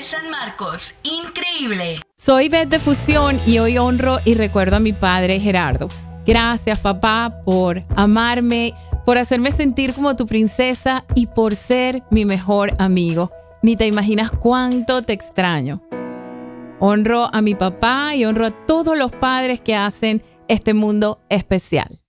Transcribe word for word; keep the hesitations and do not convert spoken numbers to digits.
de San Marcos, increíble. Soy Beth de Fusión y hoy honro y recuerdo a mi padre Gerardo. Gracias, papá, por amarme, por hacerme sentir como tu princesa y por ser mi mejor amigo. Ni te imaginas cuánto te extraño. Honro a mi papá y honro a todos los padres que hacen este mundo especial.